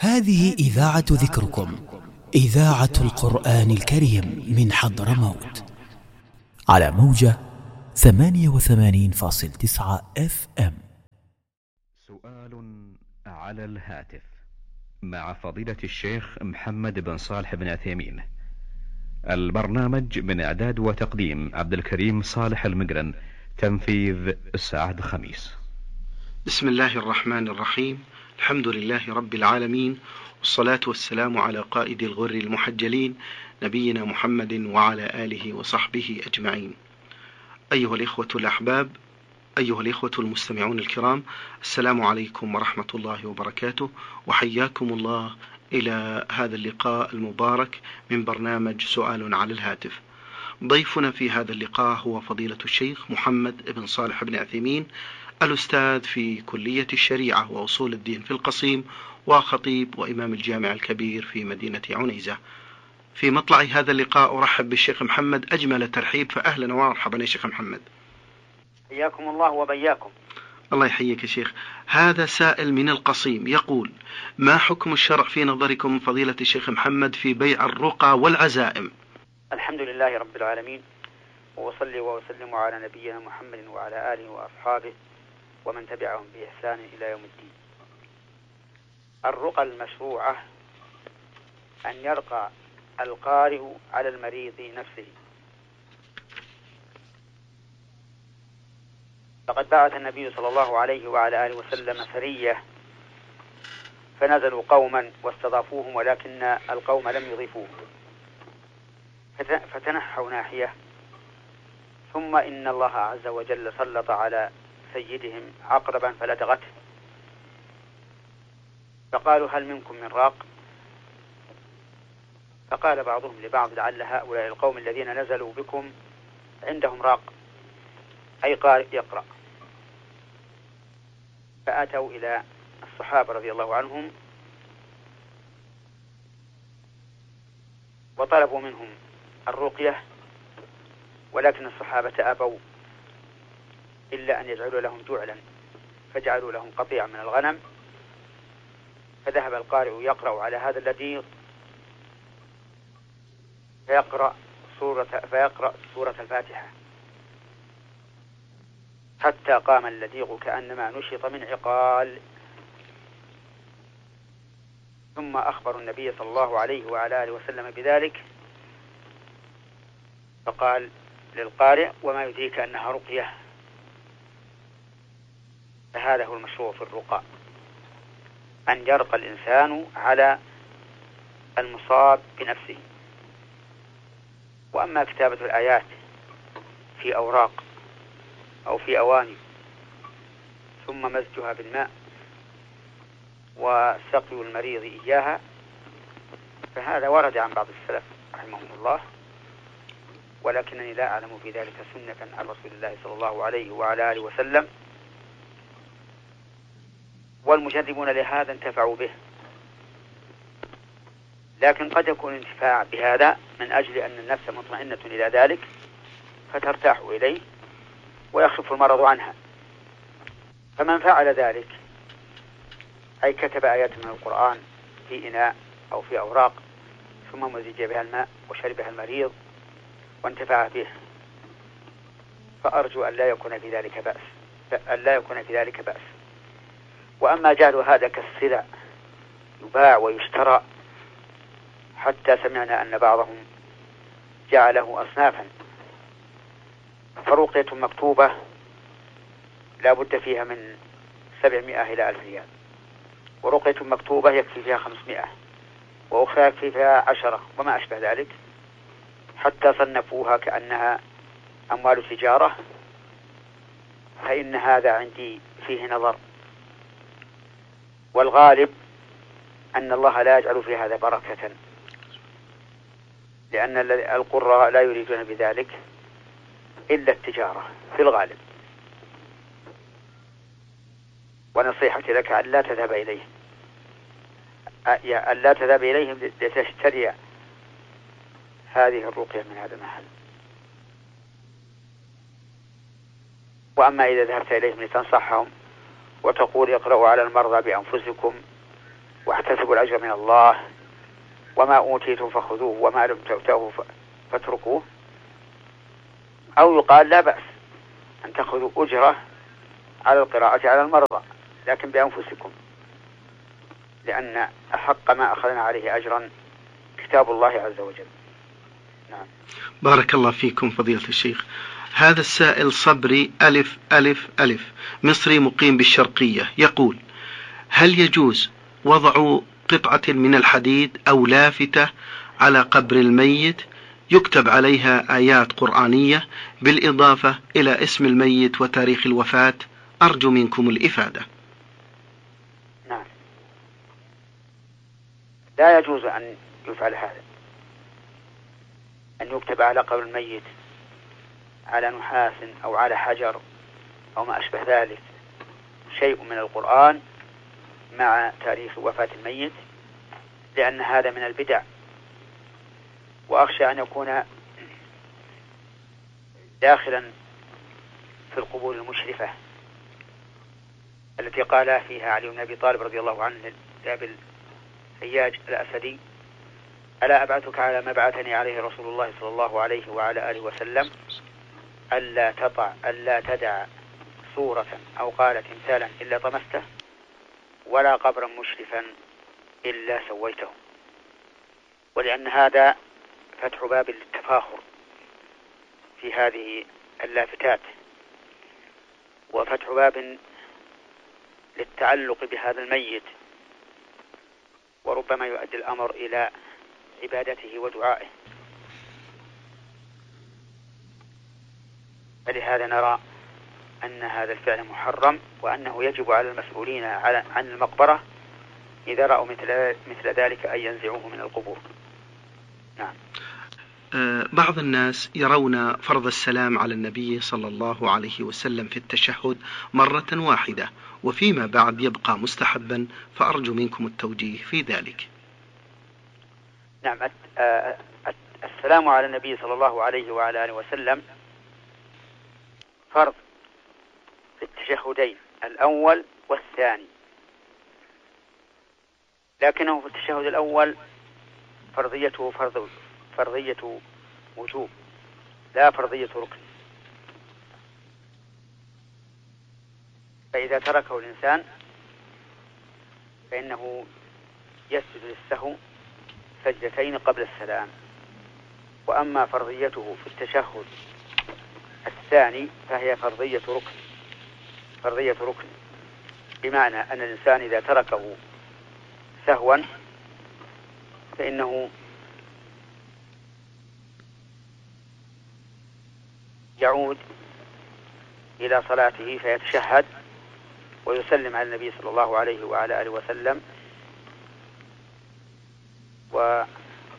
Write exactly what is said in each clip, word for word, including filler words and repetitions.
هذه إذاعة ذكركم، إذاعة القرآن الكريم من حضرموت، على موجة ثمانية وثمانين فاصل تسعة اف ام. سؤال على الهاتف مع فضيلة الشيخ محمد بن صالح بن عثيمين. البرنامج من إعداد وتقديم عبد الكريم صالح المقرن، تنفيذ سعد خميس. بسم الله الرحمن الرحيم. الحمد لله رب العالمين، والصلاة والسلام على قائد الغر المحجلين نبينا محمد وعلى آله وصحبه أجمعين. أيها الإخوة الأحباب، أيها الإخوة المستمعون الكرام، السلام عليكم ورحمة الله وبركاته، وحياكم الله إلى هذا اللقاء المبارك من برنامج سؤال على الهاتف. ضيفنا في هذا اللقاء هو فضيلة الشيخ محمد بن صالح بن عثيمين، الأستاذ في كلية الشريعة وأصول الدين في القصيم، وخطيب وإمام الجامع الكبير في مدينة عنيزة. في مطلع هذا اللقاء أرحب بالشيخ محمد أجمل ترحيب، فأهلا ومرحبا يا شيخ محمد. حياكم الله وبياكم. الله يحييك يا شيخ. هذا سائل من القصيم يقول: ما حكم الشرع في نظركم فضيلة الشيخ محمد في بيع الرقى والعزائم؟ الحمد لله رب العالمين، وصلي وسلم على نبينا محمد وعلى آله وأصحابه ومن تبعهم بإحسان إلى يوم الدين. الرقى المشروعة أن يرقى القارئ على المريض نفسه. فقد بعث النبي صلى الله عليه وعلى آله وسلم سرية، فنزلوا قوما واستضافوهم، ولكن القوم لم يضيفوهم، فتنحوا ناحية، ثم إن الله عز وجل سلط على سيدهم عقربا فلدغته، فقالوا: هل منكم من راق؟ فقال بعضهم لبعض: لعل هؤلاء القوم الذين نزلوا بكم عندهم راق، أي قارئ يقرأ. فأتوا إلى الصحابة رضي الله عنهم وطلبوا منهم الرقية، ولكن الصحابة أبوا إلا أن يجعلوا لهم جعلا، فجعلوا لهم قطيعا من الغنم، فذهب القارئ يقرأ على هذا اللديغ، فيقرأ سورة, فيقرأ سورة الفاتحة حتى قام اللديغ كأنما نشط من عقال. ثم أخبر النبي صلى الله عليه وعلى آله وسلم بذلك، فقال للقارئ: وما يدريك أنها رقية؟ فهذا هو المشروع في الرقى، أن يرقى الإنسان على المصاب بنفسه. وأما كتابة الآيات في أوراق أو في أواني ثم مزجها بالماء وسقي المريض إياها، فهذا ورد عن بعض السلف رحمهم الله، ولكنني لا أعلم في ذلك سنة عن رسول الله صلى الله عليه وعلى آله وسلم، والمجربون لهذا انتفعوا به. لكن قد يكون انتفاع بهذا من أجل أن النفس مطمئنة إلى ذلك فترتاح إليه ويخف المرض عنها. فمن فعل ذلك، أي كتب آيات من القرآن في إناء أو في أوراق ثم مزج بها الماء وشربها المريض وانتفع به، فأرجو أن لا يكون في ذلك بأس أن لا يكون في ذلك بأس. وأما جعل هذا كالسلع يباع ويشترى، حتى سمعنا أن بعضهم جعله أصنافا، فرقية مكتوبة لا بد فيها من سبعمائة إلى ألف ريال، ورقية مكتوبة يكفي فيها خمسمائة، وأخرى يكفي فيها عشرة، وما أشبه ذلك، حتى صنفوها كأنها أموال تجارة. فإن هذا عندي فيه نظر، والغالب أن الله لا يجعل في هذا بركة، لأن القراء لا يريدون بذلك إلا التجارة في الغالب. ونصيحتي لك أن لا تذهب إليهم أن لا تذهب إليهم لتشتري هذه الرقية من هذا المحل. وأما إذا ذهبت إليهم لتنصحهم وتقول: اقرأوا على المرضى بأنفسكم، واحتسبوا الأجر من الله، وما أوتيتم فخذوه وما لم تؤتوه فاتركوه، أو يقال لا بأس أن تأخذوا أجرة على القراءة على المرضى لكن بأنفسكم، لأن أحق ما أخذنا عليه أجرا كتاب الله عز وجل. نعم. بارك الله فيكم فضيلة الشيخ. هذا السائل صبري ألف ألف ألف مصري مقيم بالشرقية يقول: هل يجوز وضع قطعة من الحديد أو لافتة على قبر الميت يكتب عليها آيات قرآنية بالإضافة إلى اسم الميت وتاريخ الوفاة؟ أرجو منكم الإفادة. نعم، لا يجوز أن يفعل هذا، أن يكتب على قبر الميت على نحاس أو على حجر أو ما أشبه ذلك شيء من القرآن مع تاريخ وفاة الميت، لأن هذا من البدع، وأخشى أن يكون داخلا في القبور المشرفة التي قال فيها علي بن أبي طالب رضي الله عنه لأبي الحياج الأسدي: ألا أبعثك على ما بعثني عليه رسول الله صلى الله عليه وعلى آله وسلم، ألا تطع ألا تدع صورة أو قال تمثالا إلا طمسته، ولا قبرا مشرفا إلا سويته. ولأن هذا فتح باب للتفاخر في هذه اللافتات، وفتح باب للتعلق بهذا الميت، وربما يؤدي الأمر إلى عبادته ودعائه. فلهذا نرى أن هذا الفعل محرم، وأنه يجب على المسؤولين عن المقبرة إذا رأوا مثل, مثل ذلك أن ينزعوه من القبور. نعم. بعض الناس يرون فرض السلام على النبي صلى الله عليه وسلم في التشهد مرة واحدة، وفيما بعد يبقى مستحبا، فأرجو منكم التوجيه في ذلك. نعم، السلام على النبي صلى الله عليه وعلى آله وسلم فرض في التشهدين الأول والثاني، لكنه في التشهد الأول فرضيته فرض فرضية وجوب لا فرضية ركن، فإذا تركه الإنسان فإنه يسجد للسهو سجدتين قبل السلام. وأما فرضيته في التشهد الثاني فهي فرضية ركن فرضية ركن بمعنى أن الإنسان إذا تركه سهوا فإنه يعود إلى صلاته فيتشهد ويسلم على النبي صلى الله عليه وعلى آله وسلم، ويكمل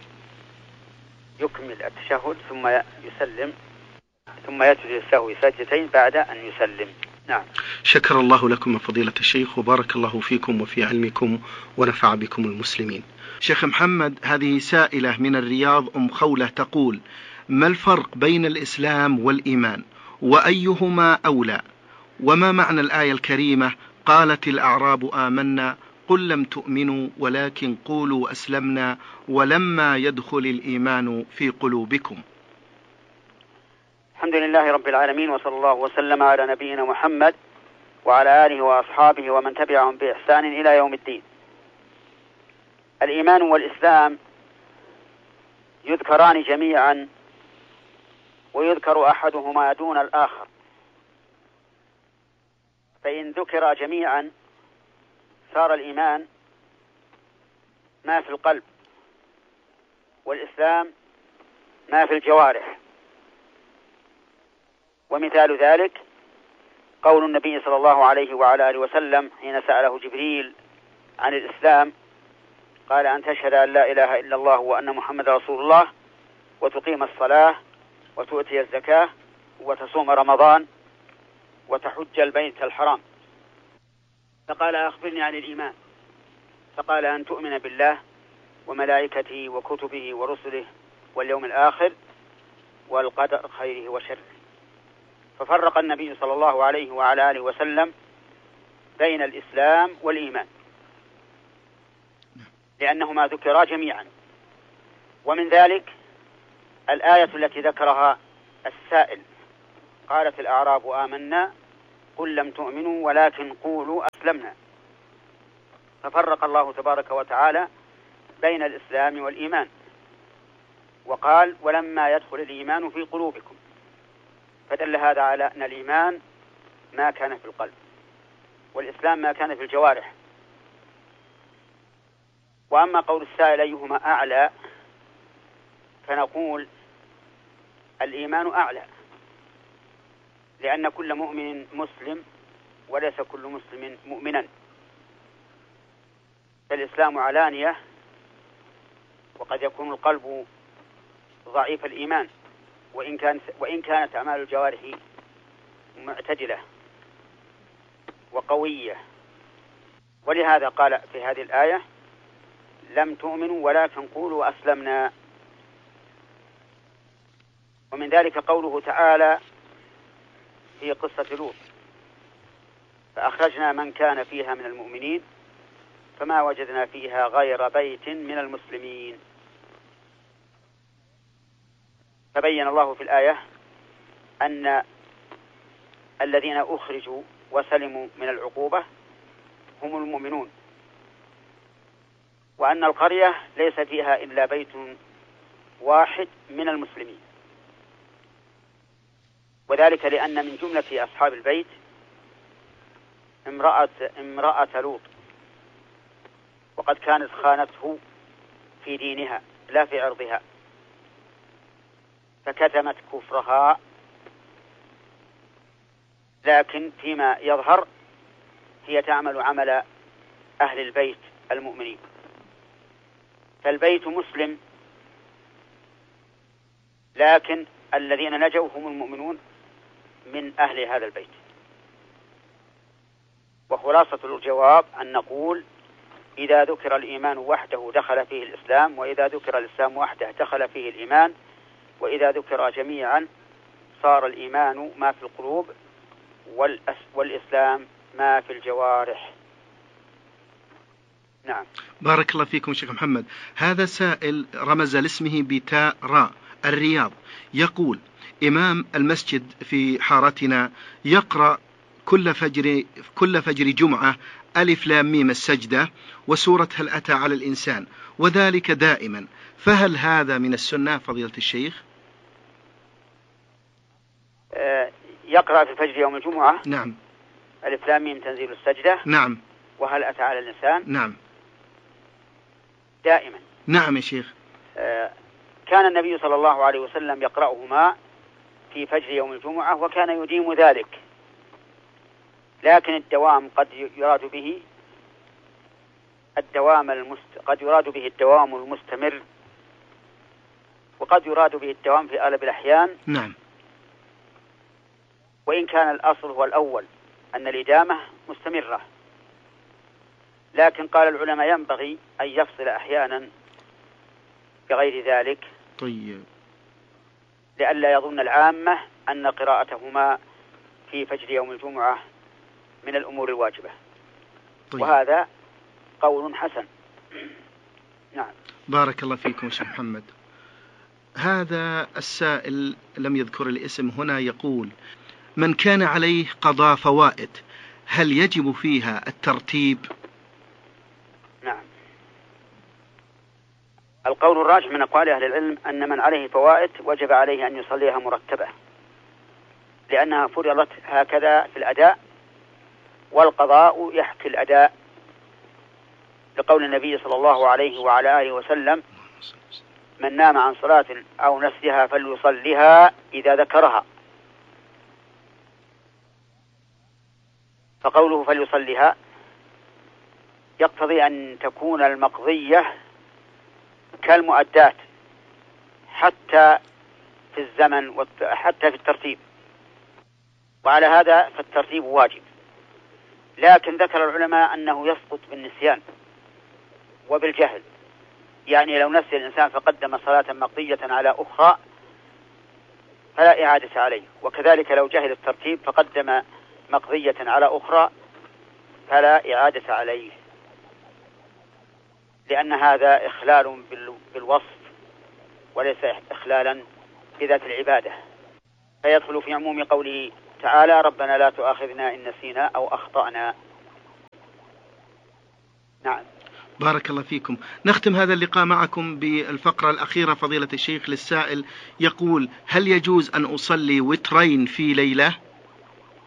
التشهد ثم يسلم، ثم يسجد للسهو سجدتين بعد أن يسلم. نعم. شكر الله لكم فضيلة الشيخ، وبارك الله فيكم وفي علمكم ونفع بكم المسلمين. شيخ محمد، هذه سائلة من الرياض أم خولة تقول: ما الفرق بين الإسلام والإيمان، وأيهما أولى؟ وما معنى الآية الكريمة: قالت الأعراب آمنا قل لم تؤمنوا ولكن قولوا أسلمنا ولما يدخل الإيمان في قلوبكم؟ الحمد لله رب العالمين، وصلى الله وسلم على نبينا محمد وعلى آله وأصحابه ومن تبعهم بإحسان إلى يوم الدين. الإيمان والإسلام يذكران جميعا، ويذكر أحدهما دون الآخر، فإن ذكر جميعا صار الإيمان ما في القلب، والإسلام ما في الجوارح. ومثال ذلك قول النبي صلى الله عليه وعلى آله وسلم حين سأله جبريل عن الإسلام، قال: أن تشهد أن لا إله إلا الله وأن محمد رسول الله، وتقيم الصلاة، وتؤتي الزكاة، وتصوم رمضان، وتحج البيت الحرام. فقال: أخبرني عن الإيمان. فقال: أن تؤمن بالله وملائكته وكتبه ورسله واليوم الآخر والقدر خيره وشره. ففرق النبي صلى الله عليه وعلى آله وسلم بين الإسلام والإيمان، لأنهما ذكرا جميعا. ومن ذلك الآية التي ذكرها السائل: قالت الأعراب آمنا قل لم تؤمنوا ولكن قولوا أسلمنا. ففرق الله تبارك وتعالى بين الإسلام والإيمان، وقال: ولما يدخل الإيمان في قلوبكم. فدل هذا على أن الإيمان ما كان في القلب، والإسلام ما كان في الجوارح. وأما قول السائل أيهما أعلى، فنقول الإيمان أعلى، لأن كل مؤمن مسلم وليس كل مسلم مؤمنا. فالإسلام علانية، وقد يكون القلب ضعيف الإيمان وإن كانت, وإن كانت أعمال الجوارح معتدلة وقوية. ولهذا قال في هذه الآية: لم تؤمنوا ولكن قولوا أسلمنا. ومن ذلك قوله تعالى في قصة لوط: فأخرجنا من كان فيها من المؤمنين فما وجدنا فيها غير بيت من المسلمين. فبين الله في الآية أن الذين أخرجوا وسلموا من العقوبة هم المؤمنون، وأن القرية ليس فيها إلا بيت واحد من المسلمين. وذلك لأن من جملة أصحاب البيت امرأة, امرأة لوط، وقد كانت خانته في دينها لا في عرضها، فكتمت كفرها، لكن فيما يظهر هي تعمل عمل أهل البيت المؤمنين. فالبيت مسلم، لكن الذين نجوا هم المؤمنون من أهل هذا البيت. وخلاصة الجواب أن نقول: إذا ذكر الإيمان وحده دخل فيه الإسلام، وإذا ذكر الإسلام وحده دخل فيه الإيمان، وإذا ذكر جميعا صار الإيمان ما في القلوب والإسلام ما في الجوارح. نعم. بارك الله فيكم شيخ محمد. هذا سائل رمز لاسمه بتاء راء الرياض، يقول: إمام المسجد في حارتنا يقرأ كل فجر كل فجر جمعة ألف لام ميم السجدة وسورة هل أتى على الإنسان، وذلك دائما، فهل هذا من السنة فضيلة الشيخ؟ يقرأ في فجر يوم الجمعة نعم ألف لام ميم تنزيل السجدة نعم وهل أتى على الإنسان نعم دائما. نعم يا شيخ. كان النبي صلى الله عليه وسلم يقرأهما في فجر يوم الجمعة وكان يديم ذلك، لكن الدوام قد يراد به الدوام المست... قد يراد به الدوام المستمر، وقد يراد به الدوام في أغلب الأحيان. نعم. وإن كان الأصل هو الأول أن الإدامة مستمرة، لكن قال العلماء ينبغي أن يفصل أحيانا بغير ذلك. طيب. لئلا يظن العامة أن قراءتهما في فجر يوم الجمعة من الأمور الواجبة. طيب. وهذا قول حسن. نعم. بارك الله فيكم شيخ محمد. هذا السائل لم يذكر الاسم هنا يقول: من كان عليه قضاء فوائد هل يجب فيها الترتيب؟ نعم. القول الراجح من أقوال أهل العلم أن من عليه فوائد وجب عليه أن يصليها مرتبة، لأنها فرضت هكذا في الأداء، والقضاء يحكي الأداء، لقول النبي صلى الله عليه وعلى آله وسلم: من نام عن صلاة أو نسيها فليصليها إذا ذكرها. فقوله فليصليها يقتضي أن تكون المقضية كالمؤدات حتى في الزمن وحتى في الترتيب، وعلى هذا فالترتيب واجب. لكن ذكر العلماء أنه يسقط بالنسيان وبالجهل، يعني لو نسي الإنسان فقدم صلاة مقضية على أخرى فلا إعادة عليه، وكذلك لو جهل الترتيب فقدم مقضية على أخرى فلا إعادة عليه، لأن هذا إخلال بالوصف وليس إخلالا بذات العبادة، فيدخل في عموم قوله تعالى ربنا لا تؤاخذنا إن نسينا أو أخطأنا. نعم. بارك الله فيكم. نختم هذا اللقاء معكم بالفقرة الأخيرة فضيلة الشيخ للسائل يقول: هل يجوز أن أصلي وترين في ليلة؟